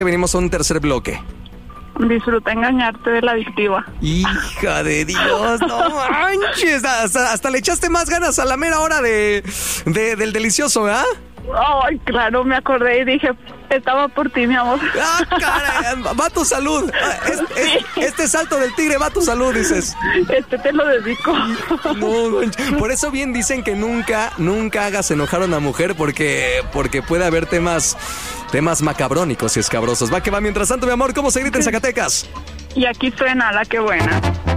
Venimos a un tercer bloque. Disfruta engañarte de la adictiva. Hija de Dios, no manches. Hasta le echaste más ganas a la mera hora del delicioso, ¿verdad? Ay, claro, me acordé y dije, estaba por ti, mi amor. Ah, caray, va tu salud. Este salto del tigre va tu salud, dices. Te lo dedico. No, por eso bien dicen que nunca hagas enojar a una mujer porque puede haber temas macabrónicos y escabrosos. Va que va. Mientras tanto, mi amor, ¿cómo se grita en Zacatecas? Y aquí suena la que buena.